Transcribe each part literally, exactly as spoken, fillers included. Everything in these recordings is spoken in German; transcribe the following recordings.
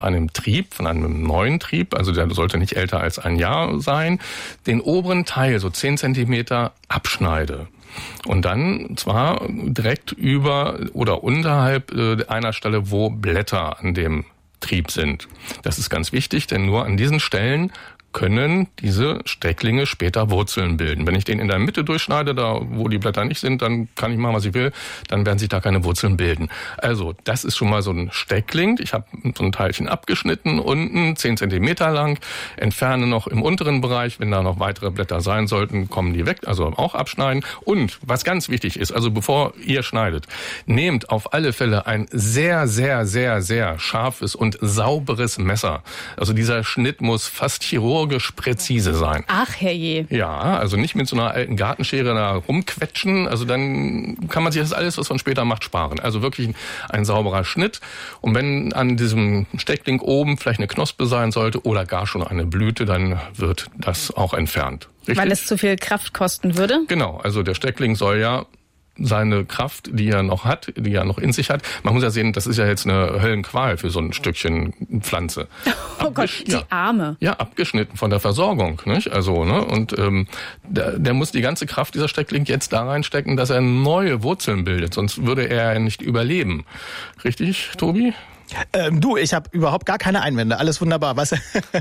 einem Trieb, von einem neuen Trieb, also der sollte nicht älter als ein Jahr sein, den oberen Teil, so zehn Zentimeter, abschneide. Und dann zwar direkt über oder unterhalb einer Stelle, wo Blätter an dem Trieb sind. Das ist ganz wichtig, denn nur an diesen Stellen können diese Stecklinge später Wurzeln bilden. Wenn ich den in der Mitte durchschneide, da wo die Blätter nicht sind, dann kann ich machen, was ich will, dann werden sich da keine Wurzeln bilden. Also das ist schon mal so ein Steckling. Ich habe so ein Teilchen abgeschnitten, unten zehn Zentimeter lang, entferne noch im unteren Bereich, wenn da noch weitere Blätter sein sollten, kommen die weg, also auch abschneiden. Und was ganz wichtig ist, also bevor ihr schneidet, nehmt auf alle Fälle ein sehr, sehr, sehr, sehr scharfes und sauberes Messer. Also dieser Schnitt muss fast chirurgisch präzise sein. Ach, herrje. Ja, also nicht mit so einer alten Gartenschere da rumquetschen. Also dann kann man sich das alles, was man später macht, sparen. Also wirklich ein, ein sauberer Schnitt. Und wenn an diesem Steckling oben vielleicht eine Knospe sein sollte oder gar schon eine Blüte, dann wird das auch entfernt. Richtig? Weil es zu viel Kraft kosten würde? Genau, also der Steckling soll ja seine Kraft, die er noch hat, die er noch in sich hat. Man muss ja sehen, das ist ja jetzt eine Höllenqual für so ein Stückchen Pflanze. Oh Abgesch- Gott, die ja, Arme. Ja, abgeschnitten von der Versorgung, nicht? Also, ne? Und ähm, der, der muss die ganze Kraft dieser Steckling jetzt da reinstecken, dass er neue Wurzeln bildet. Sonst würde er ja nicht überleben. Richtig, Tobi? Ähm, du, ich habe überhaupt gar keine Einwände. Alles wunderbar. Was,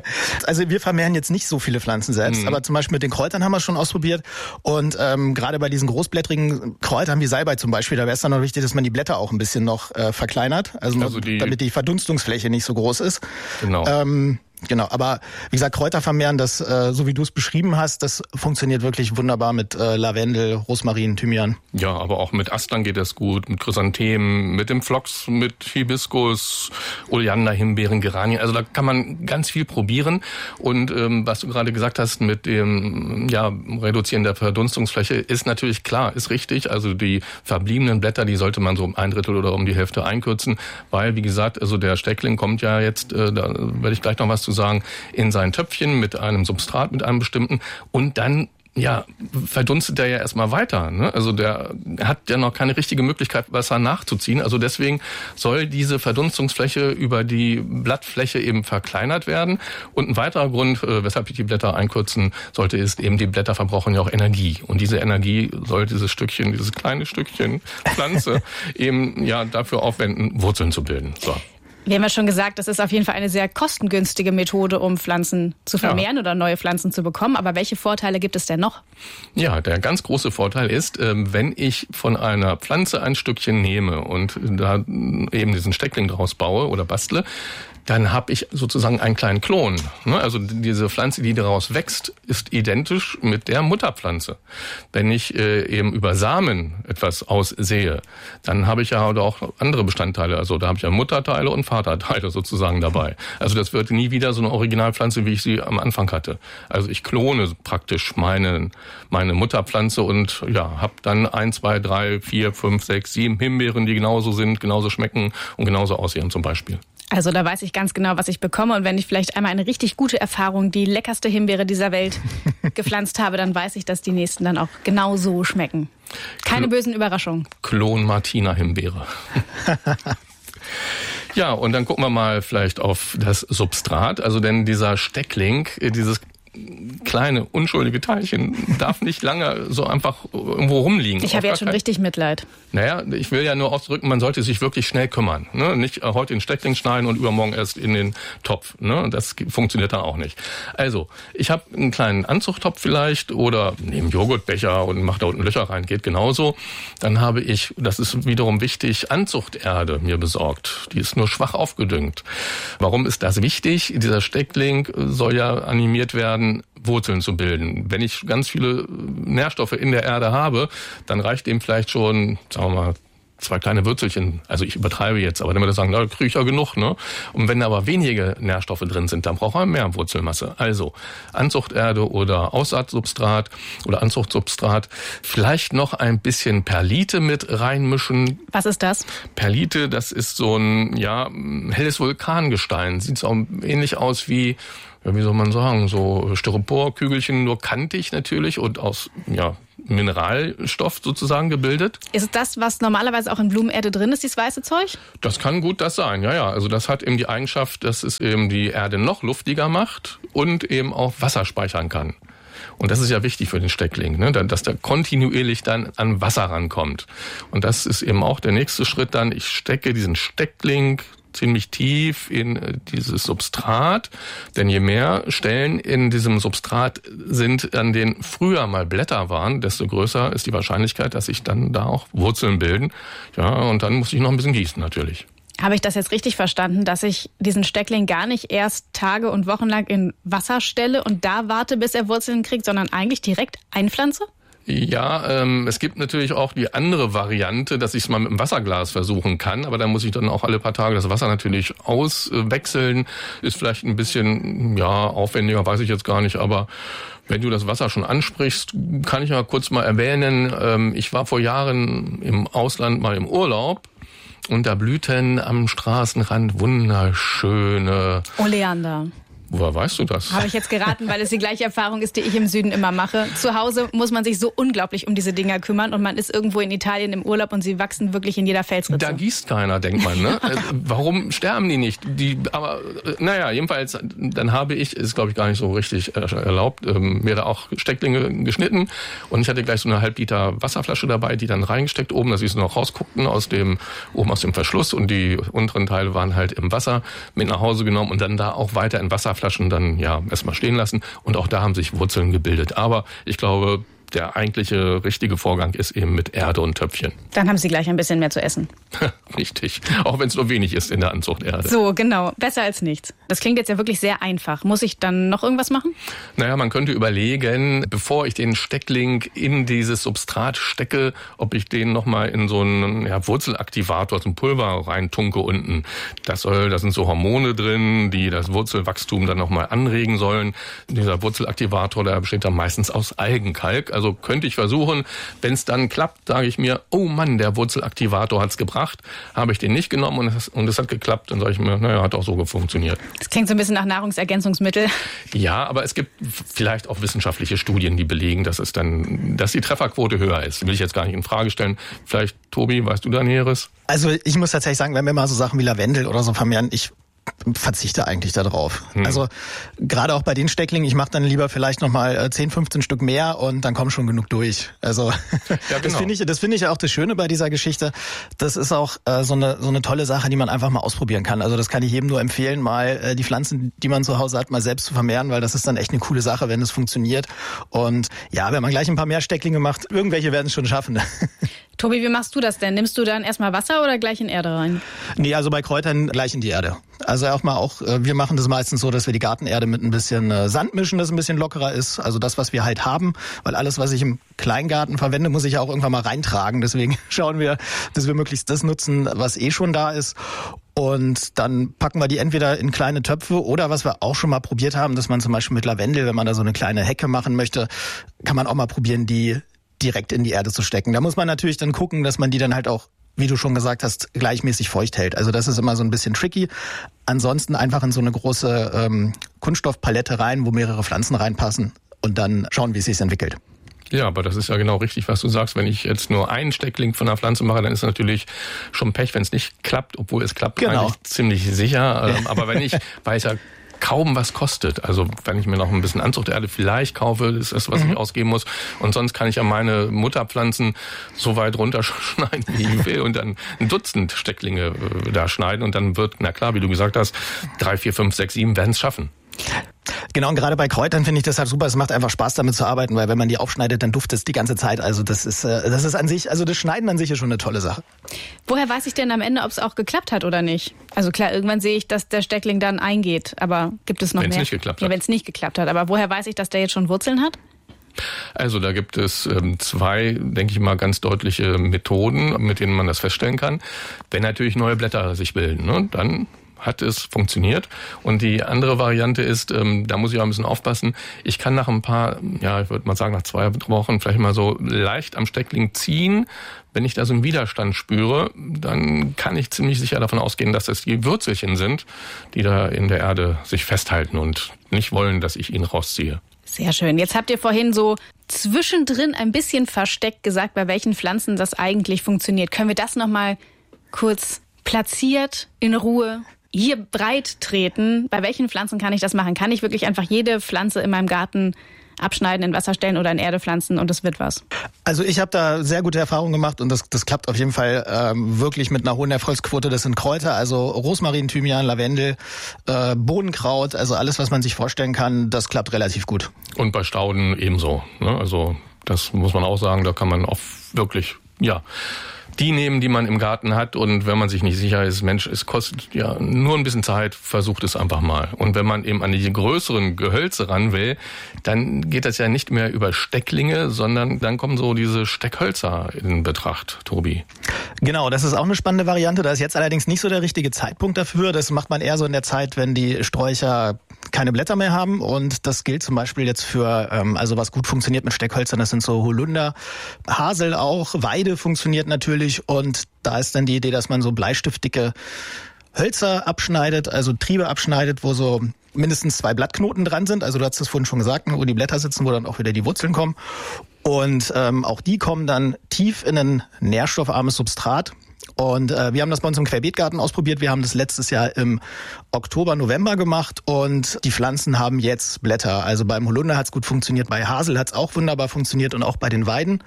also wir vermehren jetzt nicht so viele Pflanzen selbst, mhm. aber zum Beispiel mit den Kräutern haben wir es schon ausprobiert. Und ähm, gerade bei diesen großblättrigen Kräutern wie Salbei zum Beispiel, da wäre es dann noch wichtig, dass man die Blätter auch ein bisschen noch äh, verkleinert, also, also die, damit die Verdunstungsfläche nicht so groß ist. Genau. Ähm, Genau, aber wie gesagt, Kräuter vermehren, das, äh, so wie du es beschrieben hast, das funktioniert wirklich wunderbar mit äh, Lavendel, Rosmarin, Thymian. Ja, aber auch mit Astern geht das gut, mit Chrysanthemen, mit dem Phlox, mit Hibiskus, Oleander, Himbeeren, Geranien. Also da kann man ganz viel probieren. Und ähm, was du gerade gesagt hast mit dem ja Reduzieren der Verdunstungsfläche, ist natürlich klar, ist richtig. Also die verbliebenen Blätter, die sollte man so um ein Drittel oder um die Hälfte einkürzen, weil, wie gesagt, also der Steckling kommt ja jetzt, äh, da werde ich gleich noch was zu sagen, in sein Töpfchen mit einem Substrat, mit einem bestimmten, und dann ja, verdunstet der ja erstmal weiter, ne? Also der hat ja noch keine richtige Möglichkeit, Wasser nachzuziehen. Also deswegen soll diese Verdunstungsfläche über die Blattfläche eben verkleinert werden. Und ein weiterer Grund, weshalb ich die Blätter einkürzen sollte, ist eben, die Blätter verbrauchen ja auch Energie. Und diese Energie soll dieses Stückchen, dieses kleine Stückchen Pflanze eben ja dafür aufwenden, Wurzeln zu bilden. So. Wir haben ja schon gesagt, das ist auf jeden Fall eine sehr kostengünstige Methode, um Pflanzen zu vermehren ja. oder neue Pflanzen zu bekommen. Aber welche Vorteile gibt es denn noch? Ja, der ganz große Vorteil ist, wenn ich von einer Pflanze ein Stückchen nehme und da eben diesen Steckling draus baue oder bastle, dann habe ich sozusagen einen kleinen Klon. Also diese Pflanze, die daraus wächst, ist identisch mit der Mutterpflanze. Wenn ich eben über Samen etwas aussehe, dann habe ich ja auch andere Bestandteile. Also da habe ich ja Mutterteile und Vaterteile sozusagen dabei. Also das wird nie wieder so eine Originalpflanze, wie ich sie am Anfang hatte. Also ich klone praktisch meine, meine Mutterpflanze und ja, habe dann ein, zwei, drei, vier, fünf, sechs, sieben Himbeeren, die genauso sind, genauso schmecken und genauso aussehen zum Beispiel. Also da weiß ich ganz genau, was ich bekomme. Und wenn ich vielleicht einmal eine richtig gute Erfahrung, die leckerste Himbeere dieser Welt gepflanzt habe, dann weiß ich, dass die nächsten dann auch genau so schmecken. Keine Kl- bösen Überraschungen. Klon Martina Himbeere. Ja, und dann gucken wir mal vielleicht auf das Substrat. Also denn dieser Steckling, dieses kleine, unschuldige Teilchen darf nicht lange so einfach irgendwo rumliegen. Ich habe jetzt schon richtig Mitleid. Naja, ich will ja nur ausdrücken, man sollte sich wirklich schnell kümmern. Ne? Nicht heute den Steckling schneiden und übermorgen erst in den Topf. Ne? Das funktioniert dann auch nicht. Also, ich habe einen kleinen Anzuchttopf vielleicht oder nehme einen Joghurtbecher und mache da unten Löcher rein, geht genauso. Dann habe ich, das ist wiederum wichtig, Anzuchterde mir besorgt. Die ist nur schwach aufgedüngt. Warum ist das wichtig? Dieser Steckling soll ja animiert werden, Wurzeln zu bilden. Wenn ich ganz viele Nährstoffe in der Erde habe, dann reicht dem vielleicht schon, sagen wir mal, zwei kleine Würzelchen. Also ich übertreibe jetzt, aber dann würde ich sagen, da kriege ich ja genug, ne? Und wenn aber wenige Nährstoffe drin sind, dann braucht man mehr Wurzelmasse. Also Anzuchterde oder Aussaatsubstrat oder Anzuchtsubstrat. Vielleicht noch ein bisschen Perlite mit reinmischen. Was ist das? Perlite, das ist so ein, ja, helles Vulkangestein. Sieht so ähnlich aus wie, ja, wie soll man sagen, so Styroporkügelchen, nur kantig natürlich und aus, ja, Mineralstoff sozusagen gebildet. Ist das, was normalerweise auch in Blumenerde drin ist, dieses weiße Zeug? Das kann gut das sein, ja, ja. Also das hat eben die Eigenschaft, dass es eben die Erde noch luftiger macht und eben auch Wasser speichern kann. Und das ist ja wichtig für den Steckling, ne? Dass der kontinuierlich dann an Wasser rankommt. Und das ist eben auch der nächste Schritt dann. Ich stecke diesen Steckling ziemlich tief in dieses Substrat, denn je mehr Stellen in diesem Substrat sind, an denen früher mal Blätter waren, desto größer ist die Wahrscheinlichkeit, dass sich dann da auch Wurzeln bilden. Ja, und dann muss ich noch ein bisschen gießen natürlich. Habe ich das jetzt richtig verstanden, dass ich diesen Steckling gar nicht erst Tage und Wochen lang in Wasser stelle und da warte, bis er Wurzeln kriegt, sondern eigentlich direkt einpflanze? Ja, ähm, es gibt natürlich auch die andere Variante, dass ich es mal mit einem Wasserglas versuchen kann, aber da muss ich dann auch alle paar Tage das Wasser natürlich auswechseln. Ist vielleicht ein bisschen, ja, aufwendiger, weiß ich jetzt gar nicht, aber wenn du das Wasser schon ansprichst, kann ich ja kurz mal erwähnen, ähm, ich war vor Jahren im Ausland mal im Urlaub und da blühten am Straßenrand wunderschöne Oleander. Woher weißt du das? Habe ich jetzt geraten, weil es die gleiche Erfahrung ist, die ich im Süden immer mache. Zu Hause muss man sich so unglaublich um diese Dinger kümmern und man ist irgendwo in Italien im Urlaub und sie wachsen wirklich in jeder Felsritze. Da gießt keiner, denkt man, ne? Warum sterben die nicht? Die, aber naja, jedenfalls, dann habe ich, ist glaube ich gar nicht so richtig erlaubt, ähm, mir da auch Stecklinge geschnitten und ich hatte gleich so eine halb Liter Wasserflasche dabei, die dann reingesteckt oben, dass sie so noch rausguckten aus dem, oben aus dem Verschluss und die unteren Teile waren halt im Wasser mit nach Hause genommen und dann da auch weiter in Wasserflaschen dann ja erstmal stehen lassen und auch da haben sich Wurzeln gebildet. Aber ich glaube, der eigentliche richtige Vorgang ist eben mit Erde und Töpfchen. Dann haben Sie gleich ein bisschen mehr zu essen. Richtig, auch wenn es nur wenig ist in der Anzuchterde. So, genau, besser als nichts. Das klingt jetzt ja wirklich sehr einfach. Muss ich dann noch irgendwas machen? Naja, man könnte überlegen, bevor ich den Steckling in dieses Substrat stecke, ob ich den nochmal in so einen ja, Wurzelaktivator, so ein Pulver reintunke unten. Das soll, da sind so Hormone drin, die das Wurzelwachstum dann nochmal anregen sollen. Dieser Wurzelaktivator, der besteht dann meistens aus Algenkalk. Also könnte ich versuchen, wenn es dann klappt, sage ich mir, oh Mann, der Wurzelaktivator hat's gebracht, habe ich den nicht genommen und es, und es hat geklappt, dann sage ich mir, naja, hat auch so funktioniert. Das klingt so ein bisschen nach Nahrungsergänzungsmittel. Ja, aber es gibt vielleicht auch wissenschaftliche Studien, die belegen, dass es dann, dass die Trefferquote höher ist. Will ich jetzt gar nicht in Frage stellen. Vielleicht, Tobi, weißt du da Näheres? Also ich muss tatsächlich sagen, wenn wir mal so Sachen wie Lavendel oder so vermehren, ich verzichte eigentlich darauf. Hm. Also gerade auch bei den Stecklingen, ich mache dann lieber vielleicht nochmal zehn, fünfzehn Stück mehr und dann kommen schon genug durch. Also ja, genau. das finde ich, das finde ich auch das Schöne bei dieser Geschichte. Das ist auch äh, so eine so eine tolle Sache, die man einfach mal ausprobieren kann. Also das kann ich jedem nur empfehlen, mal äh, die Pflanzen, die man zu Hause hat, mal selbst zu vermehren, weil das ist dann echt eine coole Sache, wenn es funktioniert. Und ja, wenn man gleich ein paar mehr Stecklinge macht, irgendwelche werden es schon schaffen. Tobi, wie machst du das denn? Nimmst du dann erstmal Wasser oder gleich in Erde rein? Nee, also bei Kräutern gleich in die Erde. Also auch mal auch, wir machen das meistens so, dass wir die Gartenerde mit ein bisschen Sand mischen, das ein bisschen lockerer ist. Also das, was wir halt haben, weil alles, was ich im Kleingarten verwende, muss ich ja auch irgendwann mal reintragen. Deswegen schauen wir, dass wir möglichst das nutzen, was eh schon da ist. Und dann packen wir die entweder in kleine Töpfe oder was wir auch schon mal probiert haben, dass man zum Beispiel mit Lavendel, wenn man da so eine kleine Hecke machen möchte, kann man auch mal probieren, die direkt in die Erde zu stecken. Da muss man natürlich dann gucken, dass man die dann halt auch, wie du schon gesagt hast, gleichmäßig feucht hält. Also das ist immer so ein bisschen tricky. Ansonsten einfach in so eine große ähm, Kunststoffpalette rein, wo mehrere Pflanzen reinpassen und dann schauen, wie es sich entwickelt. Ja, aber das ist ja genau richtig, was du sagst. Wenn ich jetzt nur einen Steckling von einer Pflanze mache, dann ist es natürlich schon Pech, wenn es nicht klappt, obwohl es klappt genau. eigentlich ziemlich sicher. Aber wenn ich, weil es ja kaum was kostet. Also wenn ich mir noch ein bisschen Anzuchterde vielleicht kaufe, ist das, was mhm. ich ausgeben muss. Und sonst kann ich ja meine Mutterpflanzen so weit runterschneiden, wie ich will und dann ein Dutzend Stecklinge äh, da schneiden und dann wird, na klar, wie du gesagt hast, drei, vier, fünf, sechs, sieben werden es schaffen. Genau, und gerade bei Kräutern finde ich das halt super. Es macht einfach Spaß, damit zu arbeiten, weil wenn man die aufschneidet, dann duftet es die ganze Zeit. Also das ist, das ist an sich, also das Schneiden an sich ist schon eine tolle Sache. Woher weiß ich denn am Ende, ob es auch geklappt hat oder nicht? Also klar, irgendwann sehe ich, dass der Steckling dann eingeht, aber gibt es noch wenn's mehr? Wenn es nicht geklappt ja, hat. wenn es nicht geklappt hat. Aber woher weiß ich, dass der jetzt schon Wurzeln hat? Also da gibt es ähm, zwei, denke ich mal, ganz deutliche Methoden, mit denen man das feststellen kann. Wenn natürlich neue Blätter sich bilden, ne, dann hat es funktioniert. Und die andere Variante ist, ähm, da muss ich auch ein bisschen aufpassen, ich kann nach ein paar, ja, ich würde mal sagen, nach zwei Wochen vielleicht mal so leicht am Steckling ziehen. Wenn ich da so einen Widerstand spüre, dann kann ich ziemlich sicher davon ausgehen, dass das die Würzelchen sind, die da in der Erde sich festhalten und nicht wollen, dass ich ihn rausziehe. Sehr schön. Jetzt habt ihr vorhin so zwischendrin ein bisschen versteckt gesagt, bei welchen Pflanzen das eigentlich funktioniert. Können wir das nochmal kurz platziert, in Ruhe, hier breit treten? Bei welchen Pflanzen kann ich das machen? Kann ich wirklich einfach jede Pflanze in meinem Garten abschneiden, in Wasser stellen oder in Erde pflanzen und es wird was? Also ich habe da sehr gute Erfahrungen gemacht und das, das klappt auf jeden Fall ähm, wirklich mit einer hohen Erfolgsquote. Das sind Kräuter, also Rosmarin, Thymian, Lavendel, äh, Bohnenkraut, also alles, was man sich vorstellen kann, das klappt relativ gut. Und bei Stauden ebenso. Ne? Also das muss man auch sagen, da kann man auch wirklich, ja, die nehmen, die man im Garten hat, und wenn man sich nicht sicher ist, Mensch, es kostet ja nur ein bisschen Zeit, versucht es einfach mal. Und wenn man eben an die größeren Gehölze ran will, dann geht das ja nicht mehr über Stecklinge, sondern dann kommen so diese Steckhölzer in Betracht, Tobi. Genau, das ist auch eine spannende Variante. Da ist jetzt allerdings nicht so der richtige Zeitpunkt dafür. Das macht man eher so in der Zeit, wenn die Sträucher keine Blätter mehr haben, und das gilt zum Beispiel jetzt für, ähm, also was gut funktioniert mit Steckhölzern, das sind so Holunder, Hasel auch, Weide funktioniert natürlich, und da ist dann die Idee, dass man so bleistiftdicke Hölzer abschneidet, also Triebe abschneidet, wo so mindestens zwei Blattknoten dran sind, also du hast es vorhin schon gesagt, wo die Blätter sitzen, wo dann auch wieder die Wurzeln kommen, und ähm, auch die kommen dann tief in ein nährstoffarmes Substrat. Und äh, wir haben das bei uns im Querbeetgarten ausprobiert. Wir haben das letztes Jahr im Oktober, November gemacht, und die Pflanzen haben jetzt Blätter. Also beim Holunder hat's gut funktioniert, bei Hasel hat's auch wunderbar funktioniert und auch bei den Weiden.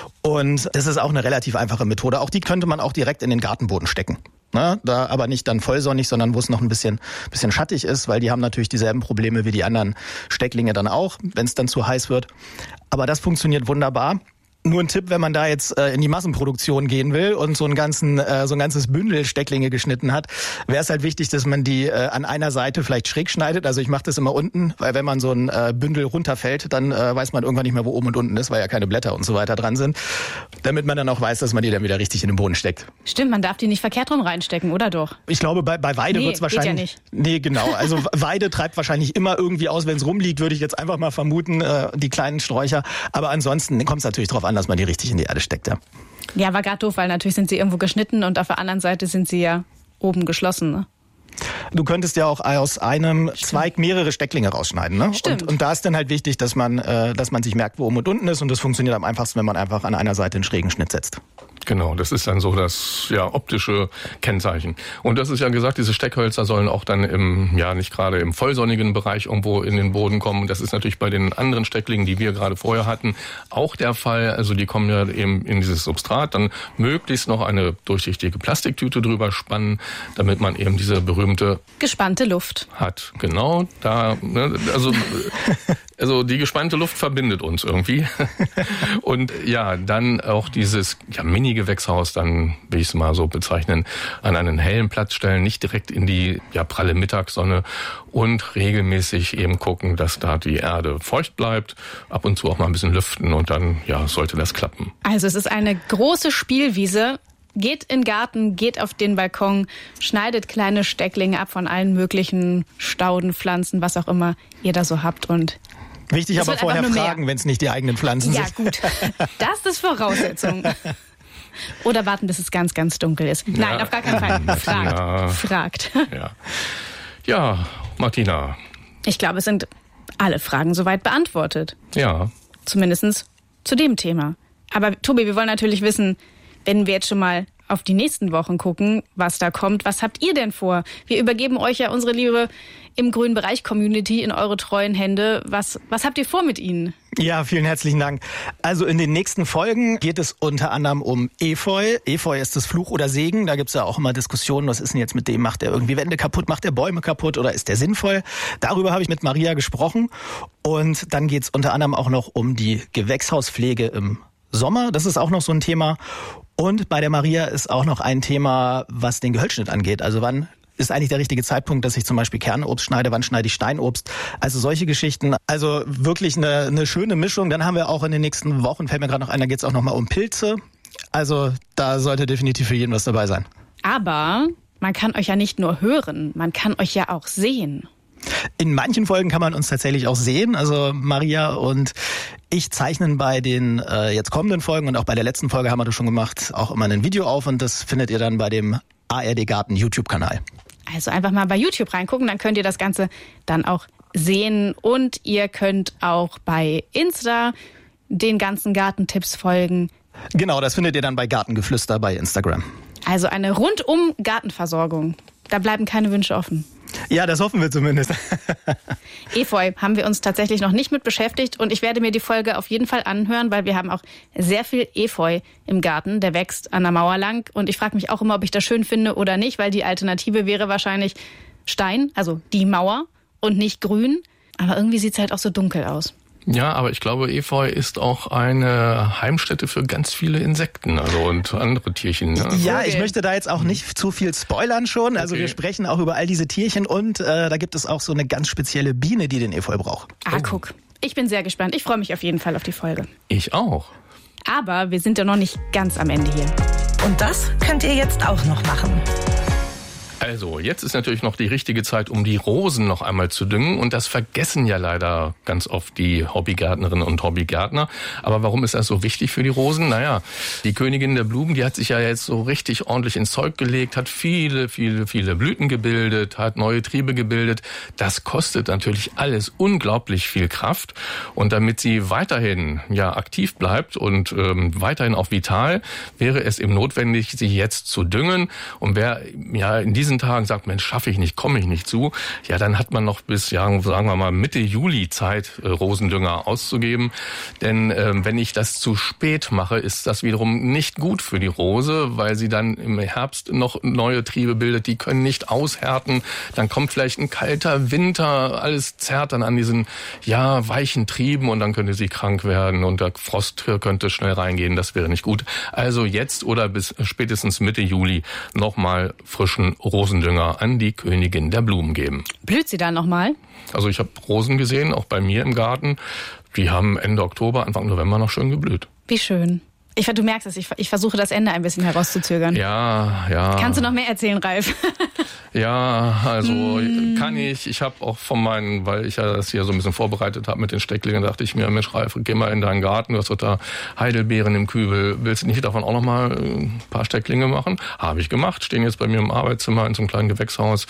Und das ist auch eine relativ einfache Methode. Auch die könnte man auch direkt in den Gartenboden stecken. Na, da aber nicht dann vollsonnig, sondern wo es noch ein bisschen, bisschen schattig ist, weil die haben natürlich dieselben Probleme wie die anderen Stecklinge dann auch, wenn es dann zu heiß wird. Aber das funktioniert wunderbar. Nur ein Tipp, wenn man da jetzt äh, in die Massenproduktion gehen will und so einen ganzen, äh, so ein ganzes Bündel Stecklinge geschnitten hat, wäre es halt wichtig, dass man die äh, an einer Seite vielleicht schräg schneidet. Also ich mache das immer unten, weil wenn man so ein äh, Bündel runterfällt, dann äh, weiß man irgendwann nicht mehr, wo oben und unten ist, weil ja keine Blätter und so weiter dran sind. Damit man dann auch weiß, dass man die dann wieder richtig in den Boden steckt. Stimmt, man darf die nicht verkehrt rum reinstecken, oder doch? Ich glaube, bei, bei Weide nee, wird's wahrscheinlich... Geht ja nicht. Nee, genau. Also Weide treibt wahrscheinlich immer irgendwie aus, wenn es rumliegt, würde ich jetzt einfach mal vermuten, äh, die kleinen Sträucher. Aber ansonsten kommt es natürlich darauf an, dass man die richtig in die Erde steckt, ja. Ja, war gerade doof, weil natürlich sind sie irgendwo geschnitten und auf der anderen Seite sind sie ja oben geschlossen, ne? Du könntest ja auch aus einem Stimmt. Zweig mehrere Stecklinge rausschneiden, ne? Stimmt. Und, und da ist dann halt wichtig, dass man, äh, dass man sich merkt, wo oben und unten ist, und das funktioniert am einfachsten, wenn man einfach an einer Seite einen schrägen Schnitt setzt. Genau, das ist dann so das ja optische Kennzeichen. Und das ist ja gesagt, diese Steckhölzer sollen auch dann im, ja nicht gerade im vollsonnigen Bereich irgendwo in den Boden kommen. Das ist natürlich bei den anderen Stecklingen, die wir gerade vorher hatten, auch der Fall. Also die kommen ja eben in dieses Substrat, dann möglichst noch eine durchsichtige Plastiktüte drüber spannen, damit man eben diese berühmte gespannte Luft hat. Genau, da, ne, also also die gespannte Luft verbindet uns irgendwie. Und ja, dann auch dieses ja, Mini-Gewächshaus, dann will ich es mal so bezeichnen, an einen hellen Platz stellen, nicht direkt in die ja, pralle Mittagssonne, und regelmäßig eben gucken, dass da die Erde feucht bleibt, ab und zu auch mal ein bisschen lüften, und dann ja sollte das klappen. Also es ist eine große Spielwiese. Geht in den Garten, geht auf den Balkon, schneidet kleine Stecklinge ab von allen möglichen Stauden, Pflanzen, was auch immer ihr da so habt, und wichtig aber vorher fragen, wenn es nicht die eigenen Pflanzen ja, sind. Ja gut, das ist Voraussetzung. Oder warten, bis es ganz, ganz dunkel ist. Ja. Nein, auf gar keinen Fall. Fragt. Ja. Fragt. Ja. ja, Martina. Ich glaube, es sind alle Fragen soweit beantwortet. Ja. Zumindest zu dem Thema. Aber Tobi, wir wollen natürlich wissen, wenn wir jetzt schon mal auf die nächsten Wochen gucken, was da kommt, was habt ihr denn vor? Wir übergeben euch ja unsere liebe im grünen Bereich Community in eure treuen Hände. Was, was habt ihr vor mit ihnen? Ja, vielen herzlichen Dank. Also in den nächsten Folgen geht es unter anderem um Efeu. Efeu ist das Fluch oder Segen. Da gibt's ja auch immer Diskussionen, was ist denn jetzt mit dem? Macht er irgendwie Wände kaputt, macht er Bäume kaputt, oder ist der sinnvoll? Darüber habe ich mit Maria gesprochen. Und dann geht's unter anderem auch noch um die Gewächshauspflege im Sommer. Das ist auch noch so ein Thema. Und bei der Maria ist auch noch ein Thema, was den Gehölzschnitt angeht. Also wann ist eigentlich der richtige Zeitpunkt, dass ich zum Beispiel Kernobst schneide, wann schneide ich Steinobst? Also solche Geschichten. Also wirklich eine, eine schöne Mischung. Dann haben wir auch in den nächsten Wochen, fällt mir gerade noch ein, da geht es auch noch mal um Pilze. Also da sollte definitiv für jeden was dabei sein. Aber man kann euch ja nicht nur hören, man kann euch ja auch sehen. In manchen Folgen kann man uns tatsächlich auch sehen. Also Maria und ich zeichnen bei den äh, jetzt kommenden Folgen, und auch bei der letzten Folge haben wir das schon gemacht, auch immer ein Video auf, und das findet ihr dann bei dem A R D Garten YouTube-Kanal. Also einfach mal bei YouTube reingucken, dann könnt ihr das Ganze dann auch sehen, und ihr könnt auch bei Insta den ganzen Gartentipps folgen? Genau, das findet ihr dann bei Gartengeflüster bei Instagram. Also eine rundum Gartenversorgung. Da bleiben keine Wünsche offen. Ja, das hoffen wir zumindest. Efeu haben wir uns tatsächlich noch nicht mit beschäftigt und ich werde mir die Folge auf jeden Fall anhören, weil wir haben auch sehr viel Efeu im Garten, der wächst an der Mauer lang und ich frage mich auch immer, ob ich das schön finde oder nicht, weil die Alternative wäre wahrscheinlich Stein, also die Mauer und nicht grün, aber irgendwie sieht es halt auch so dunkel aus. Ja, aber ich glaube, Efeu ist auch eine Heimstätte für ganz viele Insekten, also und andere Tierchen. Ne? Ja, ich möchte da jetzt auch nicht zu viel spoilern schon. Also okay. Wir sprechen auch über all diese Tierchen und äh, da gibt es auch so eine ganz spezielle Biene, die den Efeu braucht. Ah, oh. Guck. Ich bin sehr gespannt. Ich freue mich auf jeden Fall auf die Folge. Ich auch. Aber wir sind ja noch nicht ganz am Ende hier. Und das könnt ihr jetzt auch noch machen. Also, jetzt ist natürlich noch die richtige Zeit, um die Rosen noch einmal zu düngen. Und das vergessen ja leider ganz oft die Hobbygärtnerinnen und Hobbygärtner. Aber warum ist das so wichtig für die Rosen? Naja, die Königin der Blumen, die hat sich ja jetzt so richtig ordentlich ins Zeug gelegt, hat viele, viele, viele Blüten gebildet, hat neue Triebe gebildet. Das kostet natürlich alles unglaublich viel Kraft. Und damit sie weiterhin ja aktiv bleibt und ähm, weiterhin auch vital, wäre es eben notwendig, sie jetzt zu düngen. Und wer ja in diesem Tagen sagt, Mensch, schaffe ich nicht, komme ich nicht zu, ja, dann hat man noch bis, ja, sagen wir mal, Mitte Juli Zeit, äh, Rosendünger auszugeben. Denn ähm, wenn ich das zu spät mache, ist das wiederum nicht gut für die Rose, weil sie dann im Herbst noch neue Triebe bildet, die können nicht aushärten. Dann kommt vielleicht ein kalter Winter, alles zerrt dann an diesen, ja, weichen Trieben und dann könnte sie krank werden und der Frost könnte schnell reingehen. Das wäre nicht gut. Also jetzt oder bis spätestens Mitte Juli nochmal frischen Rosendünger an die Königin der Blumen geben. Blüht sie dann nochmal? Also ich habe Rosen gesehen, auch bei mir im Garten. Die haben Ende Oktober, Anfang November noch schön geblüht. Wie schön. Ich, du merkst es, ich, ich versuche das Ende ein bisschen herauszuzögern. Ja, ja. Kannst du noch mehr erzählen, Ralf? Ja, also mm. kann ich. Ich habe auch von meinen, weil ich ja das hier so ein bisschen vorbereitet habe mit den Stecklingen, dachte ich mir, Mensch, Ralf, geh mal in deinen Garten, du hast doch da Heidelbeeren im Kübel. Willst du nicht davon auch noch mal ein paar Stecklinge machen? Habe ich gemacht, stehen jetzt bei mir im Arbeitszimmer in so einem kleinen Gewächshaus.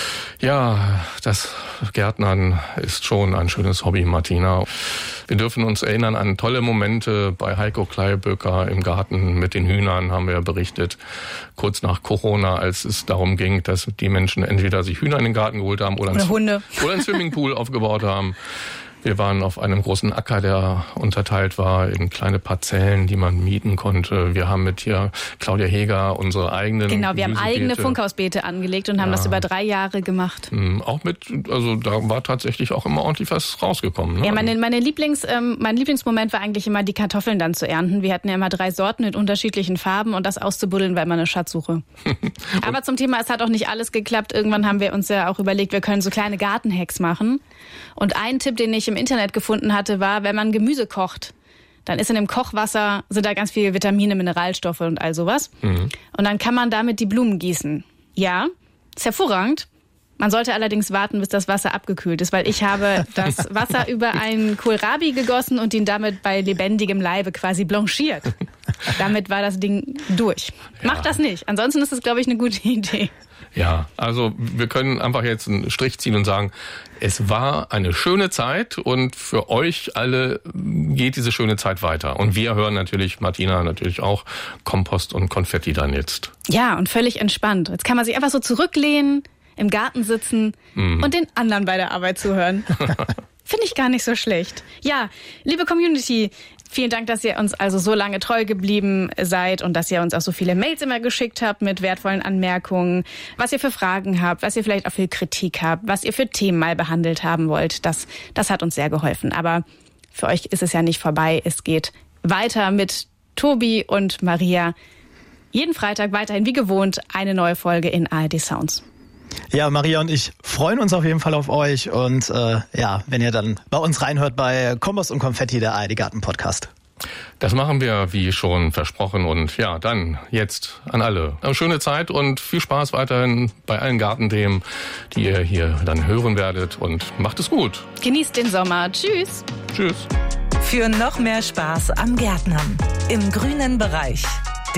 Ja, das Gärtnern ist schon ein schönes Hobby, Martina. Wir dürfen uns erinnern an tolle Momente bei Heiko Kleiböcker im Garten mit den Hühnern, haben wir ja berichtet, kurz nach Corona, als es darum ging, dass die Menschen entweder sich Hühner in den Garten geholt haben oder, oder einen, Hunde oder einen Swimmingpool aufgebaut haben. Wir waren auf einem großen Acker, der unterteilt war in kleine Parzellen, die man mieten konnte. Wir haben mit hier Claudia Heger unsere eigenen Genau, wir haben eigene Gemüsebeete. Funkhausbeete angelegt und haben ja. das über drei Jahre gemacht. Auch mit, also da war tatsächlich auch immer ordentlich was rausgekommen. Ne? Ja, meine, meine Lieblings, ähm, mein Lieblingsmoment war eigentlich immer, die Kartoffeln dann zu ernten. Wir hatten ja immer drei Sorten mit unterschiedlichen Farben und das auszubuddeln war immer eine Schatzsuche. Aber zum Thema, es hat auch nicht alles geklappt. Irgendwann haben wir uns ja auch überlegt, wir können so kleine Gartenhacks machen. Und ein Tipp, den ich im Internet gefunden hatte, war, wenn man Gemüse kocht, dann ist in dem Kochwasser, sind da ganz viele Vitamine, Mineralstoffe und all sowas. Mhm. Und dann kann man damit die Blumen gießen. Ja, ist hervorragend. Man sollte allerdings warten, bis das Wasser abgekühlt ist, weil ich habe das Wasser über einen Kohlrabi gegossen und ihn damit bei lebendigem Leibe quasi blanchiert. Damit war das Ding durch. Ja. Macht das nicht. Ansonsten ist das, glaube ich, eine gute Idee. Ja, also wir können einfach jetzt einen Strich ziehen und sagen, es war eine schöne Zeit und für euch alle geht diese schöne Zeit weiter. Und wir hören natürlich, Martina natürlich auch, Kompost und Konfetti dann jetzt. Ja, und völlig entspannt. Jetzt kann man sich einfach so zurücklehnen, im Garten sitzen mm. und den anderen bei der Arbeit zuhören. Finde ich gar nicht so schlecht. Ja, liebe Community, vielen Dank, dass ihr uns also so lange treu geblieben seid und dass ihr uns auch so viele Mails immer geschickt habt mit wertvollen Anmerkungen, was ihr für Fragen habt, was ihr vielleicht auch für Kritik habt, was ihr für Themen mal behandelt haben wollt. Das, das hat uns sehr geholfen. Aber für euch ist es ja nicht vorbei. Es geht weiter mit Tobi und Maria. Jeden Freitag weiterhin wie gewohnt eine neue Folge in A R D Sounds. Ja, Maria und ich freuen uns auf jeden Fall auf euch und äh, ja, wenn ihr dann bei uns reinhört bei Kompost und Konfetti, der A R D Garten Podcast. Das machen wir, wie schon versprochen. Und ja, dann jetzt an alle. Eine schöne Zeit und viel Spaß weiterhin bei allen Gartenthemen, die ihr hier dann hören werdet. Und macht es gut. Genießt den Sommer. Tschüss. Tschüss. Für noch mehr Spaß am Gärtnern im grünen Bereich.